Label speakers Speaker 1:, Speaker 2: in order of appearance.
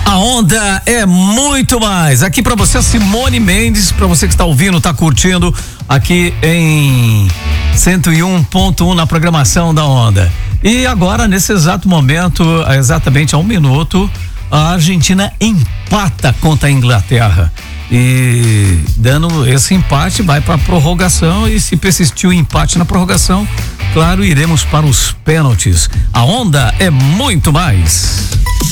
Speaker 1: A onda é muito mais. Aqui pra você, Simone Mendes, pra você que está ouvindo, tá curtindo aqui em 101.1 na programação da onda. E agora, nesse exato momento, exatamente há 1 minuto, a Argentina empata contra a Inglaterra. E dando esse empate, vai para a prorrogação, e se persistir o empate na prorrogação, claro, iremos para os pênaltis. A onda é muito mais.